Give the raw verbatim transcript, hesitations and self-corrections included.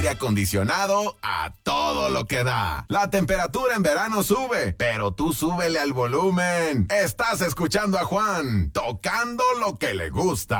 acondicionado a todo lo que da. La temperatura en verano sube, pero tú súbele al volumen. Estás escuchando a Juan, tocando lo que le gusta.